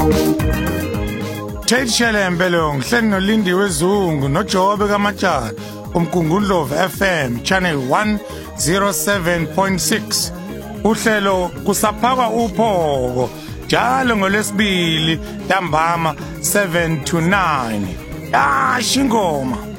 Tate Shelembe lo ngihleli noLindi Wezungu noJobe kaMatshana uMgungundlovu FM channel 107.6 uhlelo kusaphakwa uphoko njalo ngolesibili ntambama 7 to 9 shingoma.